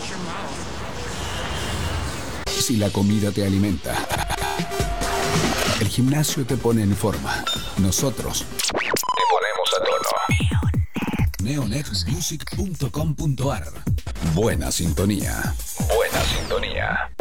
Si la comida te alimenta, el gimnasio te pone en forma. Nosotros te ponemos a tono. Neonetmusic.com.ar. Buena sintonía. Buena sintonía.